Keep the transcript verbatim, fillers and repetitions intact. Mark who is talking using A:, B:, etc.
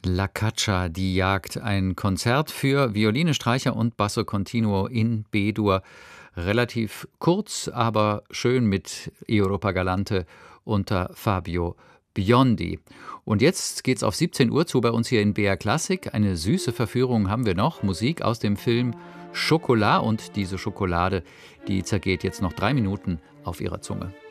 A: La Caccia, die Jagd, ein Konzert für Violine, Streicher und Basso Continuo in B-Dur. Relativ kurz, aber schön mit Europa Galante unter Fabio Biondi. Und jetzt geht's auf siebzehn Uhr zu bei uns hier in B R Klassik. Eine süße Verführung haben wir noch. Musik aus dem Film Schokolade, und diese Schokolade, die zergeht jetzt noch drei Minuten auf Ihrer Zunge.